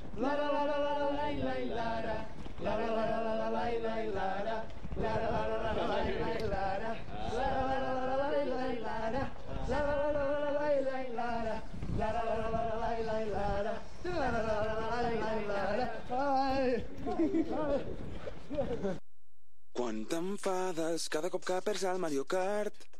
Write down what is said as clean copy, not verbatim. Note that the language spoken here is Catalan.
la la la la la la la la la la la la la la la Quan t'enfades cada cop que perds al Mario Kart